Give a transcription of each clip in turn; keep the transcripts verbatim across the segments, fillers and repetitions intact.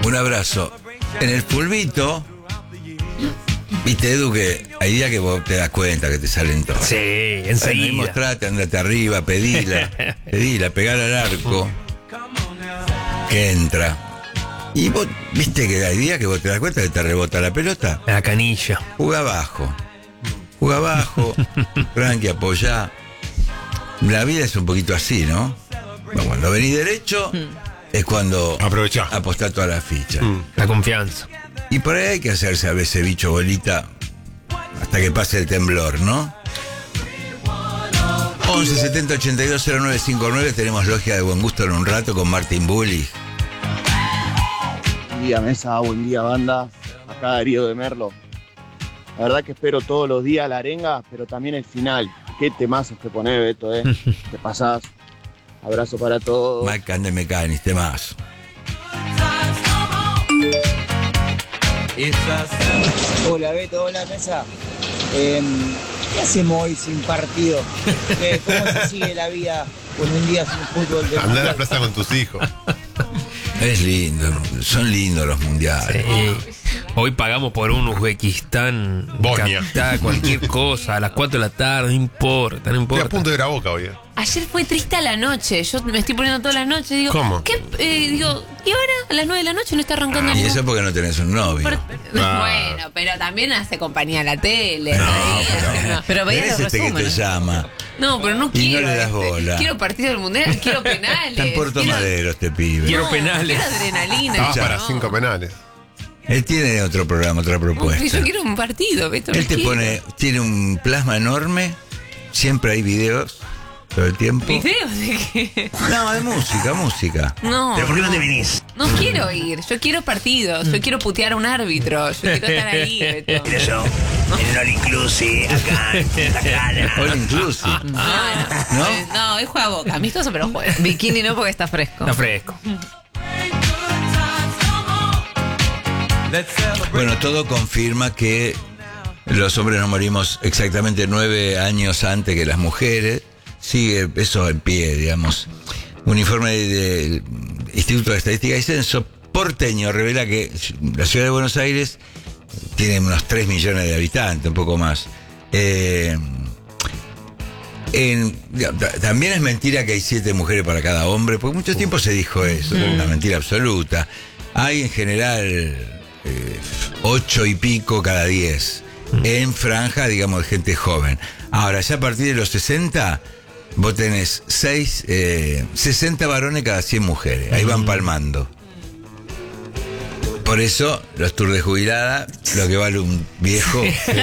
Un abrazo. En el pulvito, viste, Edu, que hay días que vos te das cuenta que te salen todos. Sí, enseguida. Bueno, mostrate, andate arriba, pedila, pedila, pegala al arco, que entra. Y vos, viste que hay días que vos te das cuenta que te rebota la pelota. La canilla. Juga abajo. Juga abajo, tranqui, apoyá. La vida es un poquito así, ¿no? Bueno, cuando venís derecho, es cuando aprovechá, apostá toda la ficha. Mm, la confianza. Y por ahí hay que hacerse a veces bicho bolita hasta que pase el temblor, ¿no? once setenta ochenta y dos cero nueve cincuenta y nueve. Tenemos Logia de Buen Gusto en un rato con Martín Bulli. Buen día, mesa, buen día, banda. Acá Darío de Merlo. La verdad que espero todos los días la arenga, pero también el final. Qué temazos que ponés, Beto, eh. Te pasás. Abrazo para todos. Mike and the Mechanics, temazo. Hola Beto, hola mesa. Eh, ¿Qué hacemos hoy sin partido? ¿Qué, ¿Cómo se sigue la vida con un día sin fútbol? De Andá a la plaza con tus hijos. Es lindo, son lindos los mundiales. Sí. Hoy pagamos por un Uzbekistán, Bosnia, Qatar, cualquier cosa, a las cuatro de la tarde, no importa, no importa. Estoy a punto de ir a Boca hoy. ¿eh? Ayer fue triste a la noche. Yo me estoy poniendo toda la noche. Digo, ¿Cómo? ¿Qué, eh, digo, ¿y ahora? A las nueve de la noche no está arrancando Ah, y ningún- eso porque no tenés un novio. Por- Ah. Bueno, pero también hace compañía a la tele. No, ¿no? pero- No. Pero veía Tenés los este que te resúmenes. llama. No, pero no Y no quiero. le das este. bola. Quiero partido del mundial, quiero penales. Está en Puerto quiero- Madero este pibe. Quiero No, penales. Quiero adrenalina. Estabas no. para cinco penales. Él tiene otro programa, otra propuesta. Yo quiero un partido, Beto. Él te quiero. pone, tiene un plasma enorme, siempre hay videos todo el tiempo. ¿Videos de qué? No, de música, música. No. ¿Pero por qué no te vinís? No quiero ir, yo quiero partidos, yo quiero putear a un árbitro, yo quiero estar ahí, Beto. Mira yo, en un all inclusive, acá, en Punta Cana. All inclusive. No, no, ¿No? eh, no, él juega a Boca, amistoso pero juega. Bikini no porque está fresco. Está fresco. Bueno, todo confirma que los hombres nos morimos exactamente nueve años antes que las mujeres. Sigue eso en pie, digamos. Un informe del Instituto de Estadística y Censo porteño revela que la ciudad de Buenos Aires tiene unos tres millones de habitantes, un poco más. Eh, en, también es mentira que hay siete mujeres para cada hombre, porque mucho tiempo se dijo eso, es una mentira absoluta. Hay en general eh, ocho y pico cada diez, en franja, digamos, de gente joven. Ahora, ya a partir de los sesenta, vos tenés seis, eh, sesenta varones cada cien mujeres, ahí van palmando. Por eso, los tours de jubilada, lo que vale un viejo, se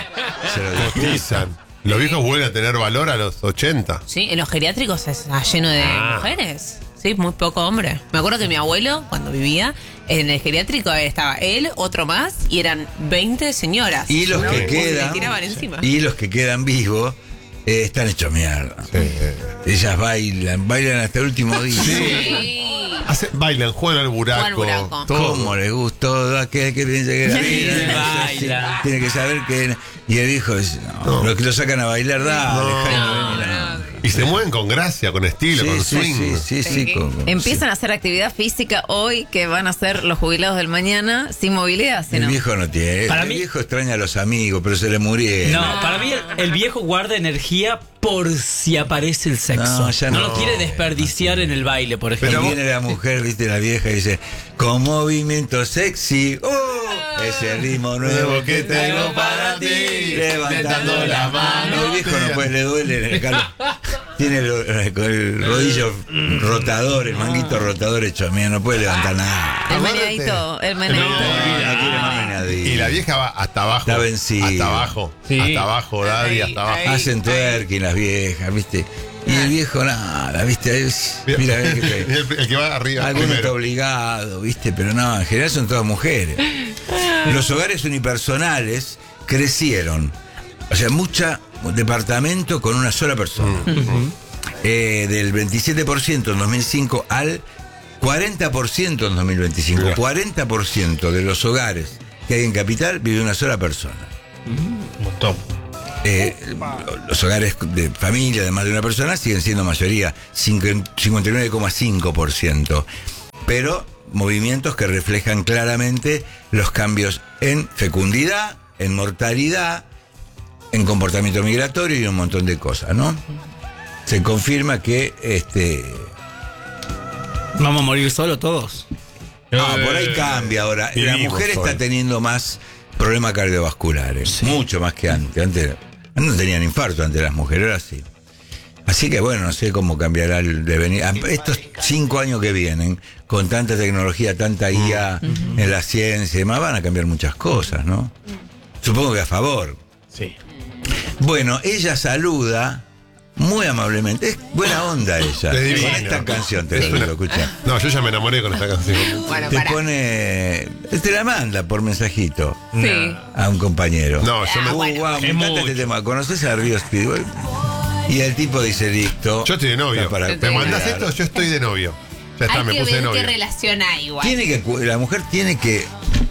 lo Cotizan. Los viejos vuelven a tener valor a los ochenta. Sí, en los geriátricos está lleno de Ah. mujeres. Sí, muy poco hombre. Me acuerdo que mi abuelo, cuando vivía, en el geriátrico estaba él, otro más, y eran veinte señoras. Y los ¿no? que Y se quedan, le tiraban encima. y los que quedan vivos, eh, están hechos mierda. Sí, eh. Ellas bailan, bailan hasta el último día. Sí. Hace- bailan, juegan al buraco. Juegan al buraco. todo. ¿Cómo le gustó todo aquel que piensa que la vida Sí, es baila. así? Tiene que saber que. Y el hijo dice: no, los que lo sacan a bailar, dale, No. Jaime, No, ven, no. Y se mueven con gracia, con estilo, Sí, con sí, swing. sí, sí, sí, Sí. con- con- Empiezan a hacer actividad física hoy que van a ser los jubilados del mañana sin movilidad, sí. ¿sí, El no? viejo no tiene. Para el mí- viejo extraña a los amigos, pero se le murieron. No, para mí el, el viejo guarda energía por si aparece el sexo. No, ya no. lo quiere desperdiciar en el baile, por Y ejemplo. viene la mujer, viste, la vieja, y dice: con movimiento sexy, ¡oh! Ese ritmo nuevo que tengo para ti, levantando la mano. El viejo no puede, le duele en el calor. Tiene el, el rodillo rotador, el manguito rotador hecho mía, no puede levantar nada. El Acuérdate. meneadito, el meneadito. No quiere más menadito. Y la vieja va hasta abajo. Está vencida. Hasta abajo. Sí. Hasta abajo, Daddy, Ahí, hasta abajo. ahí. Hacen twerking las viejas, viste. Y el viejo nada, viste. Es- Mira, Mira, ves que el, el que va arriba. alguno está primero. obligado, viste, pero no, en general son todas mujeres. Los hogares unipersonales crecieron. O sea, mucha departamento con una sola persona. Eh, del veintisiete por ciento en dos mil cinco al cuarenta por ciento en dos mil veinticinco. Mira. cuarenta por ciento de los hogares que hay en Capital vive una sola persona. Un montón. Eh, los hogares de familia de más de una persona siguen siendo mayoría, cincuenta y nueve coma cinco por ciento. Pero movimientos que reflejan claramente los cambios en fecundidad, en mortalidad, en comportamiento migratorio y un montón de cosas, ¿no? Se confirma que este ¿Vamos a morir solo todos? no, por ahí cambia ahora. La Vivimos mujer está hoy. teniendo más problemas cardiovasculares, mucho más que antes. Antes no tenían infarto antes las mujeres, ahora sí. Así que bueno, no sé cómo cambiará el devenir. Estos cinco años que vienen, con tanta tecnología, tanta I A en la ciencia y demás, van a cambiar muchas cosas, ¿no? Supongo que a favor. Sí. Bueno, ella saluda muy amablemente. Es buena onda ella. Es divina. Con esta canción te lo digo, escucha. No, yo ya me enamoré con esta canción. Bueno, Te pará. pone. Te la manda por mensajito Sí. a un compañero. No, yo me. Uh, bueno. guau, me Es encanta mucho. este tema. ¿Conoces a Río Speedway? Y el tipo dice, listo. Yo estoy de novio. Está para- ¿Me Te mandás Claro. esto? Yo estoy de novio. Ya está, Hay me que puse de ver qué novio. relación hay igual. Tiene que, cu- la mujer tiene que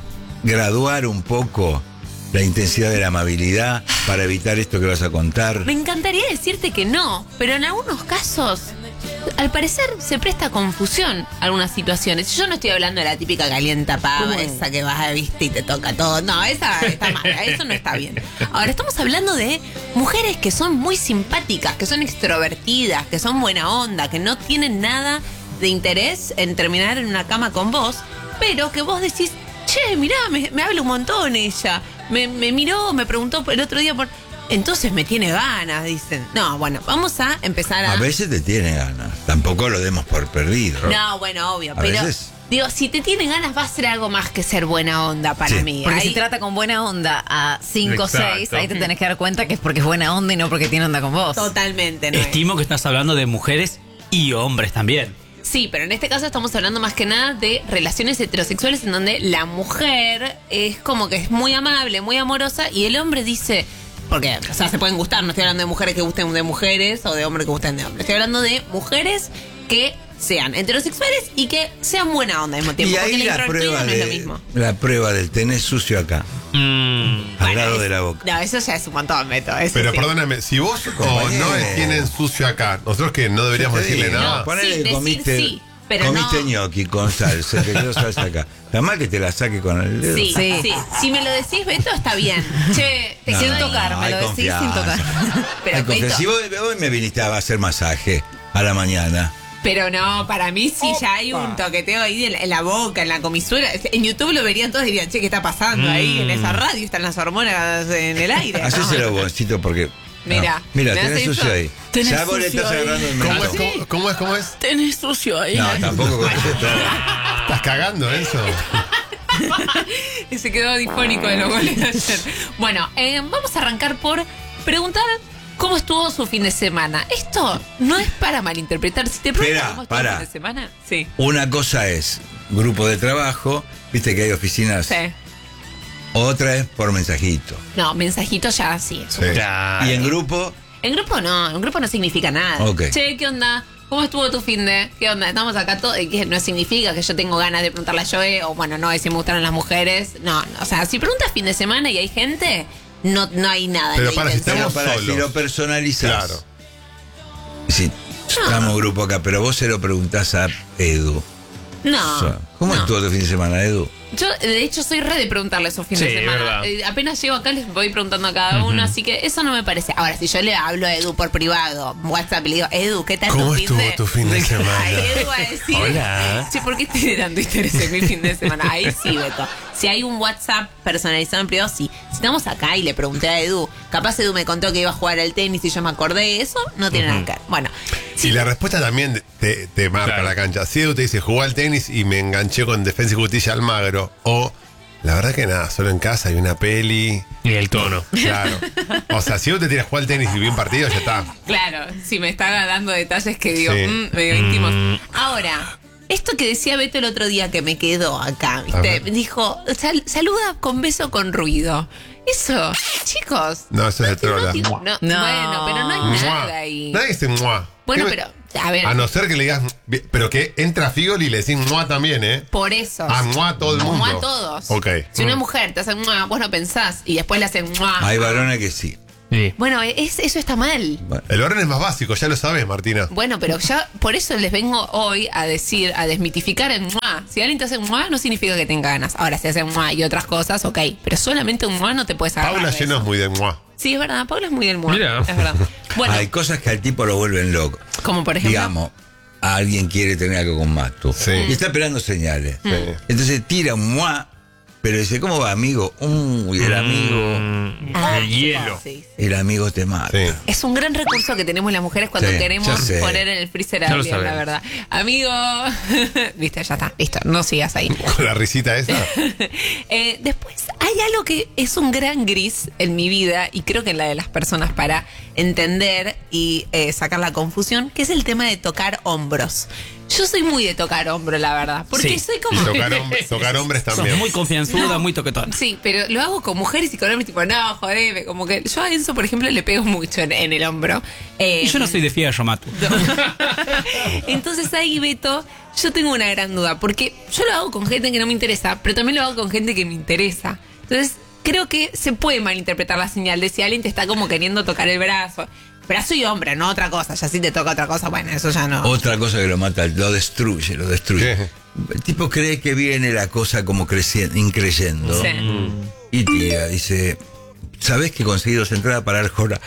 graduar un poco la intensidad de la amabilidad para evitar esto que vas a contar. Me encantaría decirte que no, pero en algunos casos, al parecer, se presta confusión algunas situaciones. Yo no estoy hablando de la típica calienta pava, esa que vas a viste y te toca todo. No, esa está mala, eso no está bien. Ahora, estamos hablando de mujeres que son muy simpáticas, que son extrovertidas, que son buena onda, que no tienen nada de interés en terminar en una cama con vos, pero que vos decís, che, mirá, me, me habla un montón ella. Me, me miró, me preguntó el otro día por... Entonces me tiene ganas, dicen. No, bueno, vamos a empezar a... A veces te tiene ganas. Tampoco lo demos por perdido. No, bueno, obvio, A pero... veces- Digo, si te tiene ganas va a ser algo más que ser buena onda para Sí. mí. Porque Ahí- si trata con buena onda a cinco o Exacto. seis, ahí te tenés que dar cuenta que es porque es buena onda y no porque tiene onda con vos. Totalmente, ¿no? Estimo que estás hablando de mujeres y hombres también. Sí, pero en este caso estamos hablando más que nada de relaciones heterosexuales en donde la mujer es como que es muy amable, muy amorosa y el hombre dice... Porque, o sea, se pueden gustar, no estoy hablando de mujeres que gusten de mujeres o de hombres que gusten de hombres. Estoy hablando de mujeres que sean heterosexuales y que sean buena onda al mismo tiempo. Y porque ahí la la introvertida prueba, no es lo de, mismo. la prueba del tenés sucio acá, Mm. al Bueno, lado es- de la boca. No, eso ya es un montón, Beto. eso Pero sí. perdóname, si vos o compañero. no tienen sucio acá, nosotros que no deberíamos Yo te decirle digo, nada. no, ponele Sí, que decir comiste, sí, pero comiste no- ñoqui con salsa, te quedó salsa acá. Está mal que te la saque con el dedo. Sí, sí, Sí. Si me lo decís, Beto, está bien. Che, te No, quedo sin no, tocar, me hay lo decís sin confianza. tocar. Pero, Hay confianza. Beto, Si vos, hoy me viniste a hacer masaje a la mañana. pero no, para mí sí ya hay un toqueteo ahí en la, en la boca, en la comisura. En YouTube lo verían todos y dirían, che, ¿qué está pasando ahí en esa radio? Están las hormonas en el aire. Hacéselo, ¿no? boncito, porque. Mira, no. Mira, ¿me tenés haces sucio eso? ahí. Tenés Ya vos le sucio estás ahí. agarrando el ¿Cómo es, mentón. cómo, cómo es? ¿Cómo es? Tenés sucio ahí. No, tampoco con esto. ¿Estás cagando, Enzo? Y se quedó difónico de los goles de ayer. Bueno, eh, vamos a arrancar por preguntar cómo estuvo su fin de semana. Esto no es para malinterpretar. Si te preguntan Espera, cómo estuvo para. el fin de semana, sí. Una cosa es grupo de trabajo, viste que hay oficinas. Sí. Otra es por mensajito. No, mensajito ya sí. Sí. Claro. Y en grupo, En grupo no, en grupo no significa nada. Ok. Che, ¿qué onda? ¿Cómo estuvo tu fin de? ¿Qué onda? Estamos acá todos. Que no significa que yo tengo ganas de preguntarle a Joe, o bueno, no, si me gustaron las mujeres. No, no, o sea, si preguntas fin de semana y hay gente, no, no hay nada. Pero de para, si intención. estamos para, si solos. lo personalizás. Claro. Si estamos grupo acá, pero vos se lo preguntás a Edu. No. O sea, ¿Cómo no. estuvo tu fin de semana, Edu? Yo, de hecho, soy re de preguntarle esos fines Sí, de semana. verdad. Eh, apenas llego acá, les voy preguntando a cada uno, así que eso no me parece. Ahora, si yo le hablo a Edu por privado, WhatsApp, le digo, Edu, ¿qué tal ¿Cómo tu fin estuvo de tu fin de semana? Ay, Edu va a decir, Hola. che, ¿por qué estoy generando interés en mi fin de semana? Ahí sí, Beto. Si hay un WhatsApp personalizado en privado, sí. Si estamos acá y le pregunté a Edu, capaz Edu me contó que iba a jugar al tenis y yo me acordé, eso no tiene nada que ver. Bueno, Y la respuesta también te, te marca Claro. la cancha. Si Edu te dice, jugué al tenis y me enganché con Defensa y Justicia Almagro. O, la verdad que nada, solo en casa hay una peli. Y el tono. Claro. O sea, si Edu te tiras a jugar al tenis y bien partido, ya está. claro, si me está dando detalles que digo, Sí. mm, medio íntimos. Ahora, esto que decía Beto el otro día que me quedó acá, A ¿viste? ver. Dijo, "Sal- saluda con beso con ruido. Eso, chicos. No, eso es de tiene- trola. tiene- no, No. Bueno, pero no hay Mua. nada ahí. Nadie dice mua. Bueno, ¿Qué me- pero, a ver, A no ser que le digas, pero que entra Figoli y le decís mua también, ¿eh? por eso. Ah, mua a todo el mundo. Mua a todos. Ok. Si una Mm. mujer te hace mua, vos no pensás y después le hacen mua. Hay varones que sí. Sí. Bueno, es, eso está mal. El orden es más básico, ya lo sabes, Martina. Bueno, pero ya por eso les vengo hoy a decir, a desmitificar el muá. Si alguien te hace un muá, no significa que tenga ganas. Ahora, si hace muá y otras cosas, ok. Pero solamente un muá no te puedes agarrar. Paula de Lleno eso. es muy de muá. Sí, es verdad. Paula es muy del muá. Mira. Es verdad. Bueno, Hay cosas que al tipo lo vuelven loco. como por ejemplo. Digamos, alguien quiere tener algo con Matu. Sí. Y está esperando señales. Sí. Entonces tira un muá, pero dice, ¿cómo va, amigo? Uy, el amigo. Mm, Ah, el hielo. sí, sí. El amigo te mata. Sí. Es un gran recurso que tenemos las mujeres cuando Sí, queremos ya sé. poner en el freezer a Ya lo alguien, la sabemos. verdad. Amigo, viste, ya está, listo, no sigas ahí. Con la risita esa. Eh, después hay algo que es un gran gris en mi vida y creo que en la de las personas para entender y eh, sacar la confusión, que es el tema de tocar hombros. Yo soy muy de tocar hombro, la verdad, porque Sí. soy Y como... tocar, hom- tocar hombres Sos también. muy confianzuda, No. muy toquetona. Sí, pero lo hago con mujeres y con hombres, tipo, no, jodeme, como que yo a Enzo, por ejemplo, le pego mucho en, en el hombro. Eh, Y yo no soy de fierro, Matu. Entonces ahí, Beto, yo tengo una gran duda, porque yo lo hago con gente que no me interesa, pero también lo hago con gente que me interesa. Entonces, creo que se puede malinterpretar la señal de si alguien te está como queriendo tocar el brazo. Brazo y hombre, no otra cosa. Ya si te toca otra cosa, bueno, eso ya no. Otra cosa que lo mata, lo destruye, lo destruye. ¿Qué? El tipo cree que viene la cosa como creciendo, increyendo. Sí. Y tira, dice, ¿sabés que conseguí dos entradas para Arjona?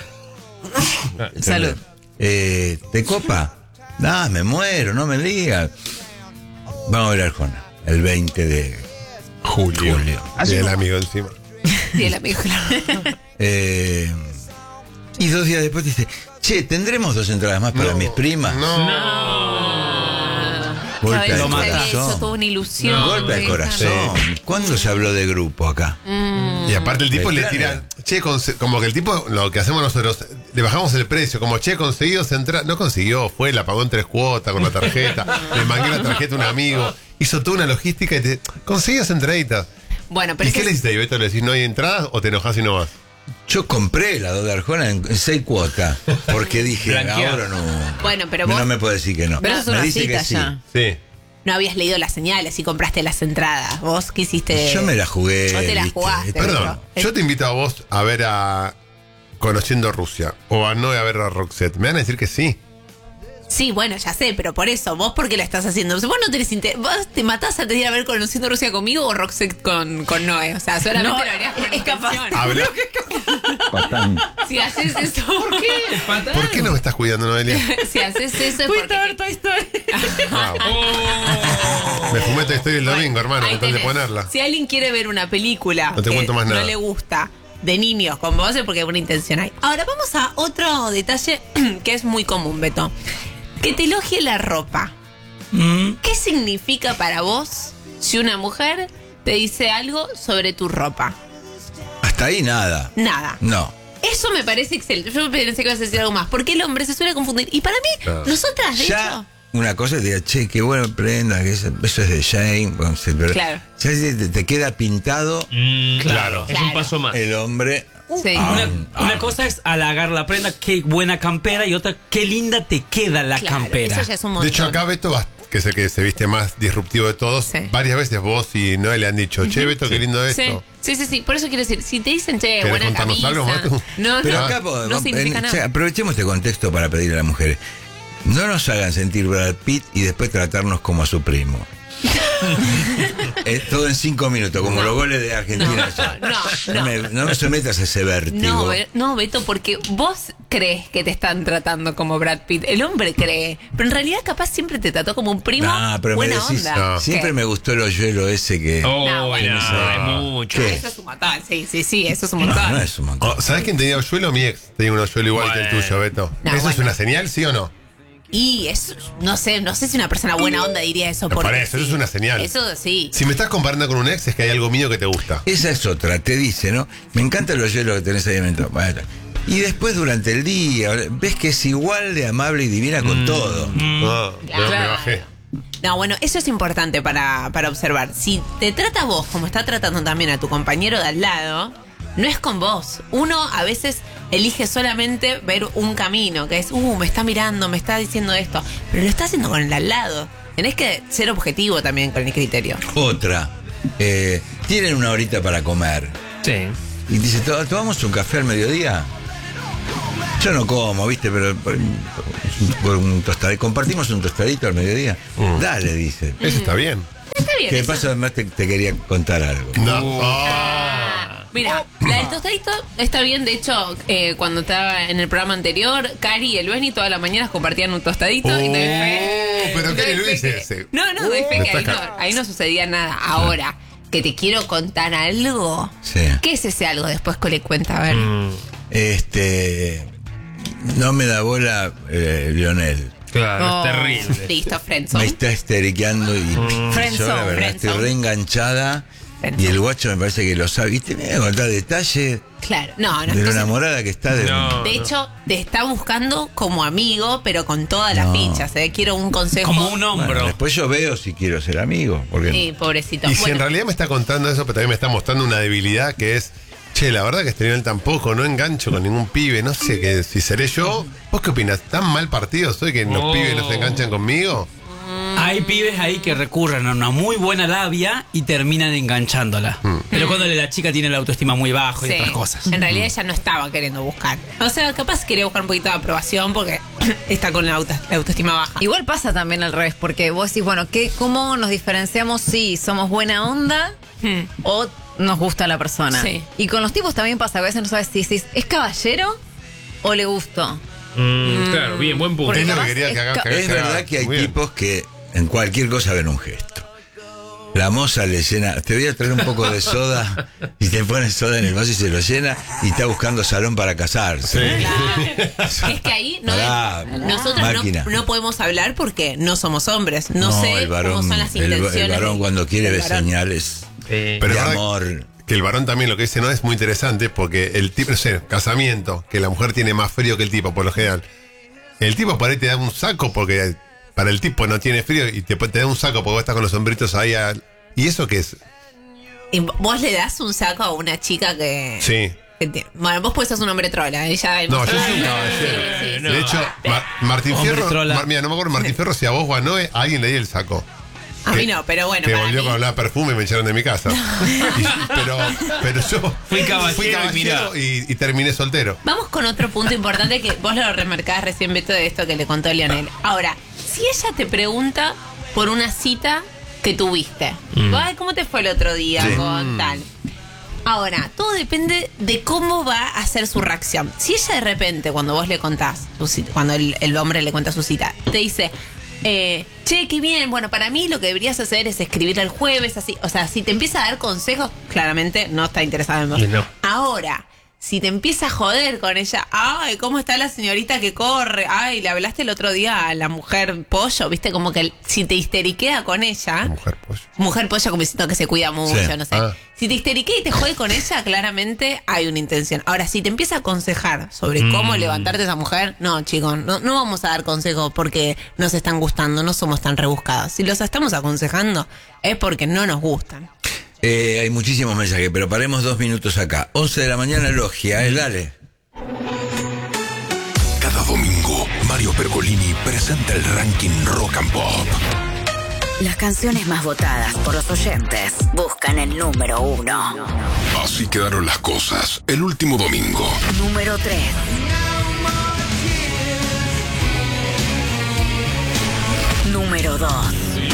Salud. Eh, ¿Te copa? Ah, me muero, no me digas. Vamos a ver Arjona, el veinte de Julio. julio. Y el amigo encima. Sí, el amigo, claro. Eh, y dos días después dice, che, ¿tendremos dos entradas más para No, mis primas? No. Golpe Sabes al que había corazón. hecho toda una ilusión. Golpe al Sí. corazón. ¿Cuándo se habló de grupo acá? Mm. Y aparte el tipo De le plano. tira, che, conse- como que el tipo, lo que hacemos nosotros, le bajamos el precio, como, che, conseguido entrar, no consiguió, fue, la pagó en tres cuotas con la tarjeta, le mangué la tarjeta a un amigo, hizo toda una logística y te, conseguías entraditas. Bueno, pero ¿Y es qué que le hiciste, Beto? ¿Le decís no hay entradas o te enojas y no vas? Yo compré la dos de Arjona en, en seis cuotas, porque dije, Blanqueado. ahora no. Bueno, pero no vos- me puede decir que no. Pero eso es me una dice cita que sí. ya. Sí. no habías leído las señales y compraste las entradas. ¿Vos qué hiciste? Yo me la jugué. Vos te la ¿viste? jugaste. Perdón, pero- yo te invito a vos a ver a Conociendo Rusia o a no a ver a Roxette. Me van a decir que sí. Sí, bueno, ya sé, pero por eso, vos por qué lo estás haciendo. Vos no tenés inter- vos te matás antes de ir a ver Conociendo Rusia conmigo o Roxette con, con Noé. O sea, solamente No, lo harías por es capaz. intención. Habla. Si haces eso, ¿por qué? ¿Por qué no me estás cuidando, Noelia? Si haces eso es Fuiste a ver porque... Toy Story. Ah, me fumé Toy Story el domingo, hermano, Ahí con tal de tenés. ponerla. Si alguien quiere ver una película No te que cuento más nada. no le gusta de niños con vos es porque hay una intención ahí. Ahora vamos a otro detalle que es muy común, Beto. Que te elogie la ropa. Mm. ¿Qué significa para vos si una mujer te dice algo sobre tu ropa? Hasta ahí nada. Nada. No. Eso me parece excelente. Yo pensé que ibas a decir algo más. Porque el hombre se suele confundir. Y para mí, Claro. nosotras, de Ya hecho... una cosa te diga, che, qué buena prenda, que eso, eso es de Jane. Bueno, sí, pero Claro. ya te, te queda pintado Mm, Claro. Es un paso más. el hombre. Sí. Una, una cosa es halagar la prenda, qué buena campera, y otra, qué linda te queda la Claro, campera. eso ya es un montón. De hecho, acá Beto, vas- que es el que se viste más disruptivo de todos, Sí. varias veces vos y Noel le han dicho, che, Beto, qué lindo Sí, esto. sí, sí, sí. Por eso quiero decir, si te dicen, che, ¿Querés buena contarnos camisa. algo, Matu? no, Pero no, acá no, po- significa en- nada. che, aprovechemos este contexto para pedirle a las mujeres. No nos hagan sentir Brad Pitt y después tratarnos como a su primo. Es todo en cinco minutos, como No. los goles de Argentina. No, ayer. no, No me, no me sometas a ese vértigo. No, Be- no, Beto, porque vos crees que te están tratando como Brad Pitt. El hombre cree. Pero en realidad, capaz siempre te trató como un primo. No, pero me buena decís, onda. no. siempre ¿Qué? me gustó el hoyuelo ese que. Oh, No, no, bueno, hay mucho. ¿Qué? Eso es un montón. Sí, sí, sí, eso es un No, montón. no es un montón. Oh, ¿Sabés quién tenía hoyuelo? Mi ex tenía un hoyuelo igual que el Bueno. tuyo, Beto. No, ¿Eso es bueno. una señal, sí o no? Y eso, no sé, no sé si una persona buena onda diría eso. No, porque para eso, eso sí. es una señal. Eso sí. Si me estás comparando con un ex, es que hay algo mío que te gusta. Esa es otra, te dice, ¿no? Me encanta el hoyuelo que tenés ahí adentro. Bueno, y después durante el día, ves que es igual de amable y divina con todo. No, Claro. no, me bajé. No, bueno, eso es importante para, para observar. Si te trata a vos como está tratando también a tu compañero de al lado, no es con vos. Uno a veces elige solamente ver un camino, que es, uh, me está mirando, me está diciendo esto, pero lo está haciendo con el de al lado. Tenés que ser objetivo también con el criterio. Otra, eh, tienen una horita para comer. Sí. Y dice, "¿To- ¿tomamos un café al mediodía? Yo no como, ¿viste? Pero por, por un tostadito. Compartimos un tostadito al mediodía. Mm. Dale, dice. Eso está bien. Está bien. Que de eso. paso, además, te, te quería contar algo. No. Uh. Ah, Mira, la del tostadito está bien. De hecho, eh, cuando estaba en el programa anterior, Cari y el Beni todas las mañanas compartían un tostadito. Oh, y doy fe- pero doy Cari fe Luis que- ese. No, no, doy fe Me que ahí está no, ca- ahí no sucedía nada. Ahora, que te quiero contar algo. Sí. ¿Qué es ese algo después que le cuenta? A ver. Mm, Este. No me da bola eh, Lionel. claro, Oh. es terrible. Listo, Me friendzone. está esteriqueando y yo la Friendzone, verdad estoy friendzone. reenganchada. Friendzone. Y el guacho me parece que lo sabe. ¿Viste? Me voy a contar detalles Claro, no, no. de lo entonces- enamorada que está de. No. de hecho, te está buscando como amigo, pero con todas las No. fichas. ¿eh? Quiero un consejo. Como un hombro. Bueno, después yo veo si quiero ser amigo. Porque Sí, pobrecito. Y si Bueno, en realidad me está contando eso, pero también me está mostrando una debilidad que es, che, la verdad que este nivel tampoco, no engancho con ningún pibe, no sé que si seré yo. ¿Vos qué opinas? ¿Tan mal partido soy que los Oh. pibes no se enganchan conmigo? Hay pibes ahí que recurren a una muy buena labia y terminan enganchándola. Mm. Pero cuando la chica tiene la autoestima muy bajo y sí, otras cosas. en realidad ella no estaba queriendo buscar. O sea, capaz quería buscar un poquito de aprobación porque está con la, auto- la autoestima baja. Igual pasa también al revés, porque vos decís, bueno, ¿qué, ¿cómo nos diferenciamos si somos buena onda Hmm. o nos gusta la persona? Sí. Y con los tipos también pasa, a veces no sabes si decís, ¿es caballero o le gusto? Mm, claro, bien, buen punto. Porque Es lo que capaz quería es que haga- ca- que haga- es verdad que hay Muy bien. tipos que en cualquier cosa ven un gesto. La moza le llena, te voy a traer un poco de soda y te pone soda en el vaso y se lo llena y está buscando salón para casarse. Claro. Es que ahí no Pará, nosotros máquina. no, no podemos hablar porque no somos hombres. No, sé el varón, cómo son las el- intenciones. el varón de- cuando quiere del ver varón. señales Sí. Pero de verdad amor. que el varón también lo que dice no es muy interesante porque el tipo, no sé, casamiento, que la mujer tiene más frío que el tipo por lo general. El tipo por ahí te da un saco porque para el tipo no tiene frío y te, te da un saco porque vos estás con los sombritos ahí. al- ¿Y eso qué es? Y vos le das un saco a una chica que. Sí. que tiene- bueno, vos pues sos un hombre trola. Ella No, yo soy un Sí, caballero. sí, sí. No. De hecho, Ma- Martín Hombre Fierro, trola. Mar- mira, no me acuerdo Martín Fierro si a vos o a Noé, a alguien le di el saco. A Que- mí no, pero bueno, que para volvió mí. con hablar de perfume y me echaron de mi casa. Y- pero, pero yo Fui caballero y mirá. y, y terminé soltero. Vamos con otro punto importante que vos lo remarcabas recién, Beto, de esto que le contó Lionel. Ahora, si ella te pregunta por una cita que tuviste, ay, ¿cómo te fue el otro día Sí. con tal? Ahora, todo depende de cómo va a ser su reacción. Si ella de repente, cuando vos le contás, tu cita- cuando el, el hombre le cuenta su cita, te dice, eh, che, qué bien, bueno, para mí lo que deberías hacer es escribir el jueves, así. O sea, si te empieza a dar consejos, claramente no está interesada en vos. Y no. Ahora, si te empieza a joder con ella, ay, ¿cómo está la señorita que corre? Ay, le hablaste el otro día a la mujer pollo, viste, como que el- si te histeriquea con ella, Mujer, pues. mujer pollo como diciendo que se cuida mucho, Sí. no sé. Ah. Si te histeriquea y te jode con ella, claramente hay una intención. Ahora, si te empieza a aconsejar sobre cómo levantarte a esa mujer, no, chicos, no, no vamos a dar consejos porque nos están gustando, no somos tan rebuscados. Si los estamos aconsejando, es porque no nos gustan. Eh, hay muchísimos mensajes, pero paremos dos minutos acá. once de la mañana, Logia, ¿eh? Dale. Cada domingo, Mario Pergolini presenta el ranking Rock and Pop. Las canciones más votadas por los oyentes buscan el número uno. Así quedaron las cosas el último domingo. Número tres. Número dos.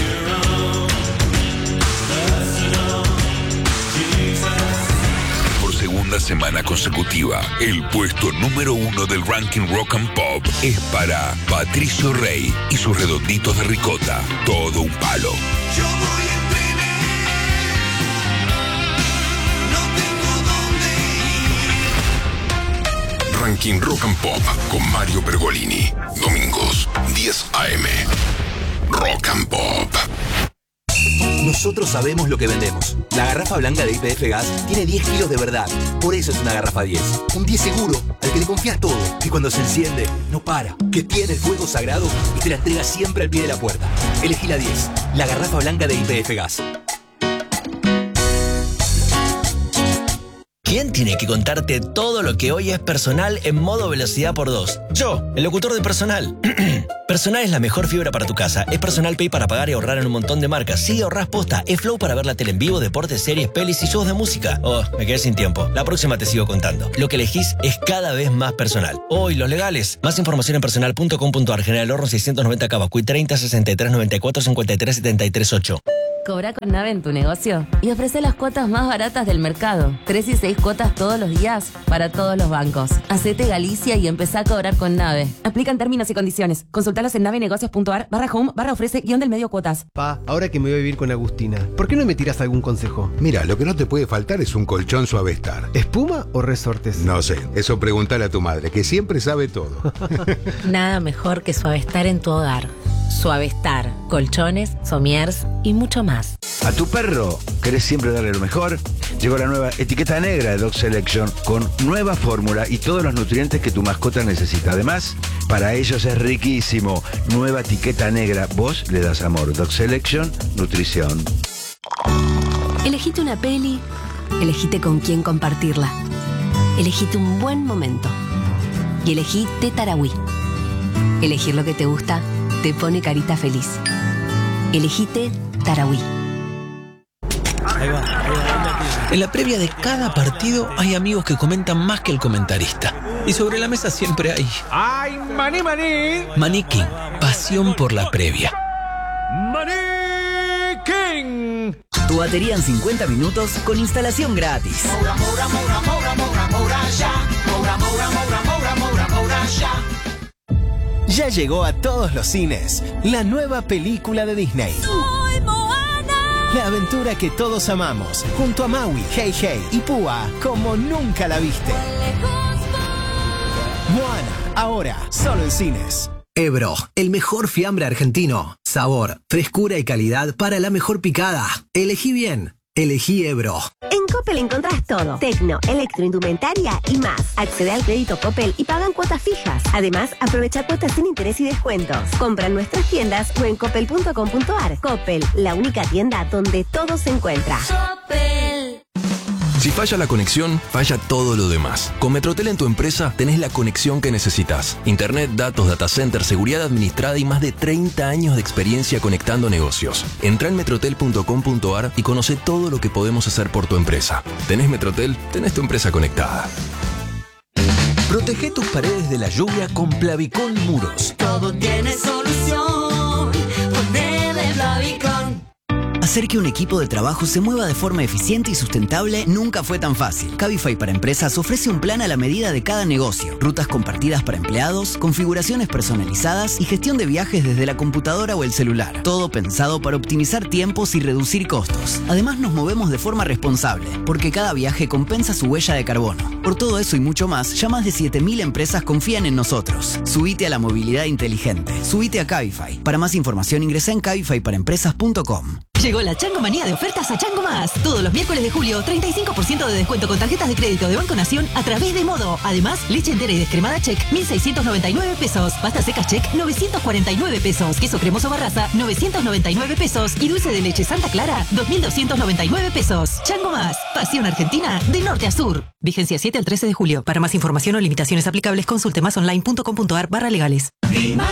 Por segunda semana consecutiva, el puesto número uno del ranking Rock and Pop es para Patricio Rey y sus redonditos de ricota. Todo un palo. Ranking Rock and Pop con Mario Pergolini. Domingos, diez a eme. Rock and Pop. Nosotros sabemos lo que vendemos. La garrafa blanca de Y P F Gas tiene diez kilos de verdad. Por eso es una garrafa diez. Un diez seguro, al que le confías todo. Que cuando se enciende, no para. Que tiene el fuego sagrado y te la entrega siempre al pie de la puerta. Elegí la diez. La garrafa blanca de Y P F Gas. ¿Quién tiene que contarte todo lo que hoy es personal en modo velocidad por dos? Yo, el locutor de Personal. Personal es la mejor fibra para tu casa. Es Personal Pay para pagar y ahorrar en un montón de marcas. Sí, ahorrás posta. Es Flow para ver la tele en vivo, deportes, series, pelis y shows de música. Oh, me quedé sin tiempo. La próxima te sigo contando. Lo que elegís es cada vez más personal. Hoy, los legales. Más información en personal punto com punto ar. General Horno seiscientos noventa Cavacuy treinta sesenta y tres noventa y cuatro cincuenta y tres setenta y tres ocho. Cobra con Nave en tu negocio y ofrece las cuotas más baratas del mercado. Tres y seis cuotas todos los días para todos los bancos. Hacete Galicia y empezá a cobrar con Nave. Aplican términos y condiciones. Consultalos en navenegocios punto ar barra home barra ofrece guión del medio cuotas. Pa, ahora que me voy a vivir con Agustina, ¿por qué no me tiras algún consejo? Mira, lo que no te puede faltar es un colchón Suavestar. ¿Espuma o resortes? No sé, eso preguntale a tu madre, que siempre sabe todo. Nada mejor que Suavestar en tu hogar. Suavestar, colchones, somiers y mucho más. ¿A tu perro querés siempre darle lo mejor? Llegó la nueva etiqueta negra de Dog Selection con nueva fórmula y todos los nutrientes que tu mascota necesita. Además, para ellos es riquísimo. Nueva etiqueta negra. Vos le das amor. Dog Selection, nutrición. Elegite una peli, elegite con quién compartirla. Elegite un buen momento. Y elegí Tetarawí. Elegir lo que te gusta te pone carita feliz. Elegite Tarahui. Ahí va, ahí va. En la previa de cada partido hay amigos que comentan más que el comentarista. Y sobre la mesa siempre hay... ¡Ay, maní, maní! Maní King, pasión por la previa. ¡Maní King! Tu batería en cincuenta minutos con instalación gratis. Moura, moura, moura, moura, moura, moura, ya. Moura, moura, moura, moura, moura, moura, ya. Ya llegó a todos los cines la nueva película de Disney. ¡Soy Moana! La aventura que todos amamos, junto a Maui, Hey Hey y Púa, como nunca la viste. Moana, ahora, solo en cines. Ebro, el mejor fiambre argentino. Sabor, frescura y calidad para la mejor picada. Elegí bien. Elegí Ebro. En Coppel encontrás todo. Tecno, electroindumentaria y más. Accede al crédito Coppel y pagan cuotas fijas. Además, aprovecha cuotas sin interés y descuentos. Compra en nuestras tiendas o en coppel punto com punto ar. Coppel, la única tienda donde todo se encuentra. Coppel. Si falla la conexión, falla todo lo demás. Con Metrotel en tu empresa tenés la conexión que necesitas. Internet, datos, data center, seguridad administrada y más de treinta años de experiencia conectando negocios. Entrá en metrotel punto com punto ar y conoce todo lo que podemos hacer por tu empresa. ¿Tenés Metrotel? Tenés tu empresa conectada. Protege tus paredes de la lluvia con Plavicón Muros. Todo tiene solución. Ponele Plavicón. Hacer que un equipo de trabajo se mueva de forma eficiente y sustentable nunca fue tan fácil. Cabify para Empresas ofrece un plan a la medida de cada negocio. Rutas compartidas para empleados, configuraciones personalizadas y gestión de viajes desde la computadora o el celular. Todo pensado para optimizar tiempos y reducir costos. Además nos movemos de forma responsable, porque cada viaje compensa su huella de carbono. Por todo eso y mucho más, ya más de siete mil empresas confían en nosotros. Subite a la movilidad inteligente. Subite a Cabify. Para más información ingresa en cabify para empresas punto com. Llegó la Chango Manía de ofertas a Chango Más. Todos los miércoles de julio, treinta y cinco por ciento de descuento con tarjetas de crédito de Banco Nación a través de Modo. Además, leche entera y descremada Check, mil seiscientos noventa y nueve pesos. Pasta seca Check, novecientos cuarenta y nueve pesos. Queso cremoso Barraza, novecientos noventa y nueve pesos. Y dulce de leche Santa Clara, dos mil doscientos noventa y nueve pesos. Chango Más. Pasión argentina de norte a sur. Vigencia siete al trece de julio. Para más información o limitaciones aplicables, consulte más online punto com punto ar barra legales.